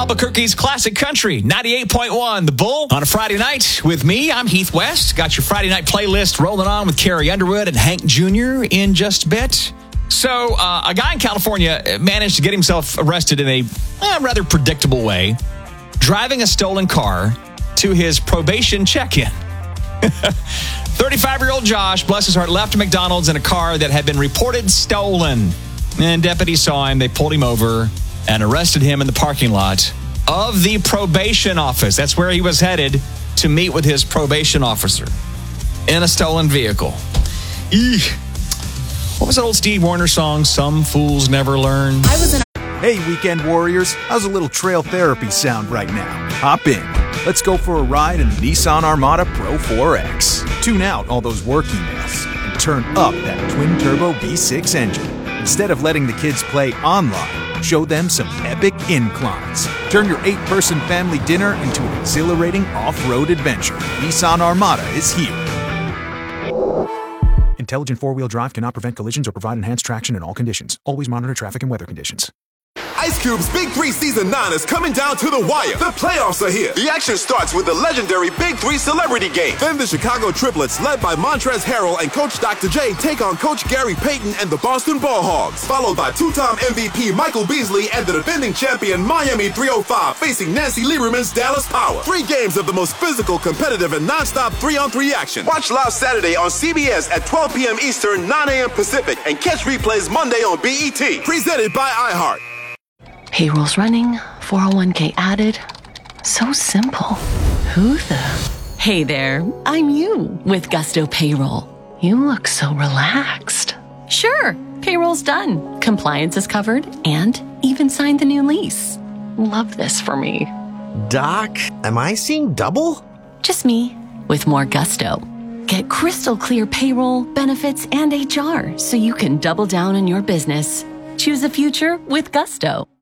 Albuquerque's classic country, 98.1 The Bull on a Friday night with me. I'm Heath West. Got your Friday night playlist rolling on with Carrie Underwood and Hank Jr. in just a bit. So a guy in California managed to get himself arrested in a rather predictable way, driving a stolen car to his probation check-in. 35-year-old Josh, bless his heart, left McDonald's in a car that had been reported stolen. And deputies saw him. They pulled him over and arrested him in the parking lot of the probation office. That's where he was headed to meet with his probation officer in a stolen vehicle. Eek. What was that old Steve Wariner song? Some fools never learn. Hey, weekend warriors. How's a little trail therapy sound right now? Hop in. Let's go for a ride in the Nissan Armada Pro 4X. Tune out all those work emails and turn up that twin-turbo V6 engine. Instead of letting the kids play online, show them some epic inclines. Turn your 8-person family dinner into an exhilarating off-road adventure. Nissan Armada is here. Intelligent four-wheel drive cannot prevent collisions or provide enhanced traction in all conditions. Always monitor traffic and weather conditions. Ice Cube's Big 3 Season 9 is coming down to the wire. The playoffs are here. The action starts with the legendary Big 3 Celebrity Game. Then the Chicago Triplets, led by Montrezl Harrell and Coach Dr. J, take on Coach Gary Payton and the Boston Ball Hogs. Followed by two-time MVP Michael Beasley and the defending champion Miami 305 facing Nancy Lieberman's Dallas Power. 3 games of the most physical, competitive, and non-stop 3-on-3 action. Watch live Saturday on CBS at 12 p.m. Eastern, 9 a.m. Pacific, and catch replays Monday on BET. Presented by iHeart. Payroll's running, 401k added. So simple. Who the? Hey there, I'm you with Gusto Payroll. You look so relaxed. Sure, payroll's done. Compliance is covered and even signed the new lease. Love this for me. Doc, am I seeing double? Just me with more Gusto. Get crystal clear payroll, benefits, and HR so you can double down on your business. Choose a future with Gusto.